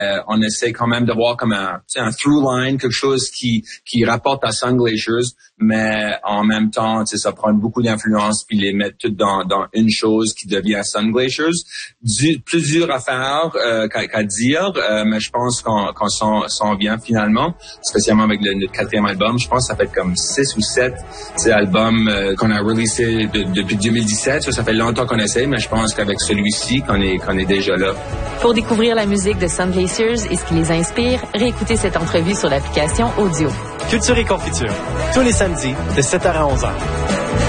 on essaie quand même d'avoir comme un through line, quelque chose qui rapporte à Sun Glaciers, mais en même temps, ça prend beaucoup d'influence puis les mettre toutes dans une chose qui devient Sun Glaciers. Plus dur à faire qu'à dire, mais je pense qu'on s'en vient finalement, spécialement avec notre 4e album. Je pense que ça fait comme 6 ou 7 albums qu'on a releasé depuis 2017. Ça fait longtemps qu'on essaie, mais je pense qu'avec celui-ci, qu'on est déjà là. Pour découvrir la musique de Sun Glaciers et ce qui les inspire, réécoutez cette entrevue sur l'application Audio. Culture et confiture, tous les samedis de 7h à 11h.